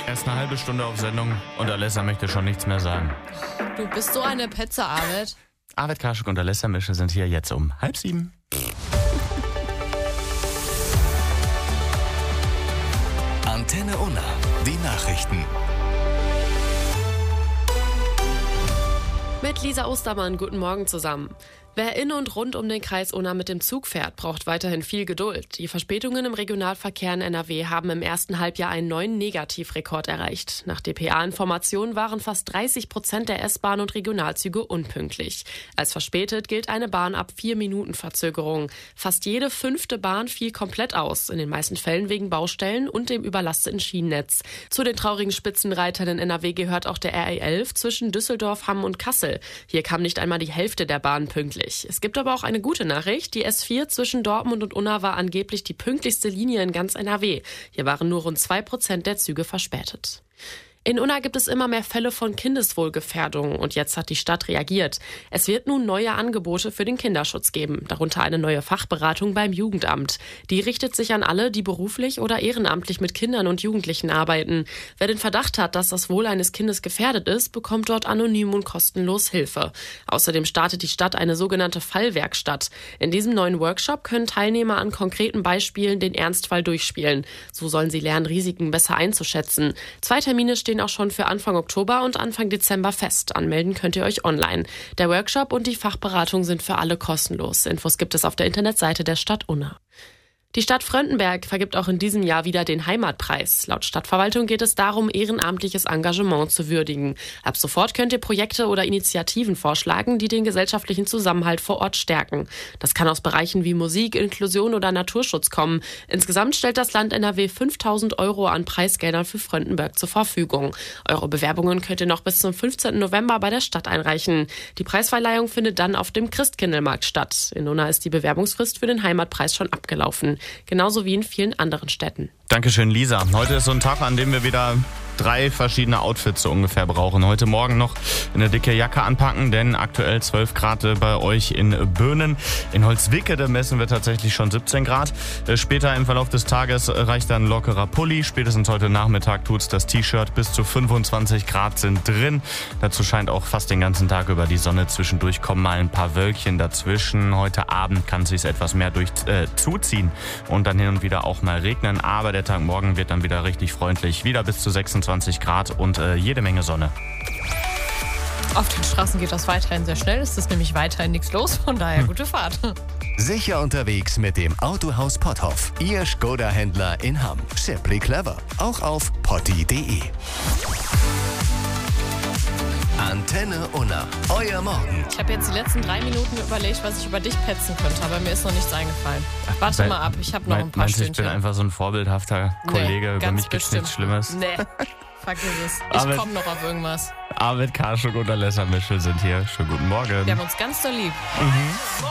Erst eine halbe Stunde auf Sendung und Alessa möchte schon nichts mehr sagen. Du bist so eine Petze, Arvid. Arvid Kaschuk und Alessa Mischel sind hier jetzt um 6:30. Antenne Unna, die Nachrichten. Mit Lisa Ostermann, guten Morgen zusammen. Wer in und rund um den Kreis Unna mit dem Zug fährt, braucht weiterhin viel Geduld. Die Verspätungen im Regionalverkehr in NRW haben im ersten Halbjahr einen neuen Negativrekord erreicht. Nach dpa-Informationen waren fast 30% der S-Bahn- und Regionalzüge unpünktlich. Als verspätet gilt eine Bahn ab 4 Minuten Verzögerung. Fast jede 5. Bahn fiel komplett aus, in den meisten Fällen wegen Baustellen und dem überlasteten Schienennetz. Zu den traurigen Spitzenreitern in NRW gehört auch der RE11 zwischen Düsseldorf, Hamm und Kassel. Hier kam nicht einmal die Hälfte der Bahn pünktlich. Es gibt aber auch eine gute Nachricht. Die S4 zwischen Dortmund und Unna war angeblich die pünktlichste Linie in ganz NRW. Hier waren nur rund 2% der Züge verspätet. In Unna gibt es immer mehr Fälle von Kindeswohlgefährdung und jetzt hat die Stadt reagiert. Es wird nun neue Angebote für den Kinderschutz geben, darunter eine neue Fachberatung beim Jugendamt. Die richtet sich an alle, die beruflich oder ehrenamtlich mit Kindern und Jugendlichen arbeiten. Wer den Verdacht hat, dass das Wohl eines Kindes gefährdet ist, bekommt dort anonym und kostenlos Hilfe. Außerdem startet die Stadt eine sogenannte Fallwerkstatt. In diesem neuen Workshop können Teilnehmer an konkreten Beispielen den Ernstfall durchspielen. So sollen sie lernen, Risiken besser einzuschätzen. 2 Termine stehen auch schon für Anfang Oktober und Anfang Dezember fest. Anmelden könnt ihr euch online. Der Workshop und die Fachberatung sind für alle kostenlos. Infos gibt es auf der Internetseite der Stadt Unna. Die Stadt Fröndenberg vergibt auch in diesem Jahr wieder den Heimatpreis. Laut Stadtverwaltung geht es darum, ehrenamtliches Engagement zu würdigen. Ab sofort könnt ihr Projekte oder Initiativen vorschlagen, die den gesellschaftlichen Zusammenhalt vor Ort stärken. Das kann aus Bereichen wie Musik, Inklusion oder Naturschutz kommen. Insgesamt stellt das Land NRW 5.000 € an Preisgeldern für Fröndenberg zur Verfügung. Eure Bewerbungen könnt ihr noch bis zum 15. November bei der Stadt einreichen. Die Preisverleihung findet dann auf dem Christkindlmarkt statt. In Unna ist die Bewerbungsfrist für den Heimatpreis schon abgelaufen. Genauso wie in vielen anderen Städten. Dankeschön, Lisa. Heute ist so ein Tag, an dem wir wieder 3 verschiedene Outfits so ungefähr brauchen. Heute Morgen noch eine dicke Jacke anpacken, denn aktuell 12 Grad bei euch in Böhnen. In Holzwickede messen wir tatsächlich schon 17 Grad. Später im Verlauf des Tages reicht dann lockerer Pulli. Spätestens heute Nachmittag tut's das T-Shirt. Bis zu 25 Grad sind drin. Dazu scheint auch fast den ganzen Tag über die Sonne. Zwischendurch kommen mal ein paar Wölkchen dazwischen. Heute Abend kann es sich etwas mehr zuziehen und dann hin und wieder auch mal regnen. Aber der Tag morgen wird dann wieder richtig freundlich. Wieder bis zu 26 Grad und jede Menge Sonne. Auf den Straßen geht das weiterhin sehr schnell. Es ist nämlich weiterhin nichts los, von daher gute Fahrt. Sicher unterwegs mit dem Autohaus Potthoff. Ihr Skoda-Händler in Hamm. Simply clever. Auch auf potti.de. Antenne Unna. Euer Morgen. Ich habe jetzt die letzten 3 Minuten überlegt, was ich über dich petzen könnte, aber mir ist noch nichts eingefallen. Warte mal ab, ich habe noch ein paar Meinst du, Stündchen. ich bin einfach so ein vorbildhafter Kollege? Über mich gibt's nichts Schlimmes. Nee, vergiss es. Ich komme noch auf irgendwas. Arvid Kaschuk und Alessa Mischel sind hier. Schönen guten Morgen. Wir haben uns ganz doll lieb.